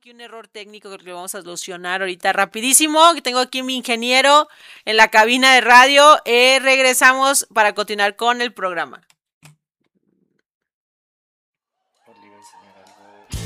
aquí un error técnico que lo vamos a solucionar ahorita rapidísimo. Tengo aquí mi ingeniero en la cabina de radio. Regresamos para continuar con el programa.